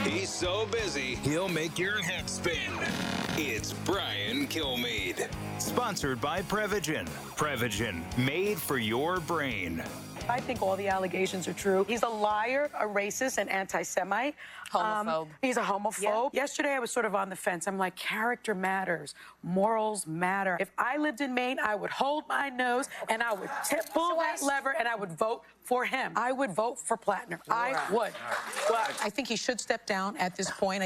He's so busy, he'll make your head spin. It's Brian Kilmeade. Sponsored by Prevagen. Prevagen, made for your brain. I think all the allegations are true. He's a liar, a racist, an anti-Semite. Homophobe. He's a homophobe. Yeah. Yesterday, I was sort of on the fence. I'm like, character matters. Morals matter. If I lived in Maine, I would hold my nose and I would pull that lever and I would vote for him. I would vote for Plattner. I would. Well, I think he should step down at this point.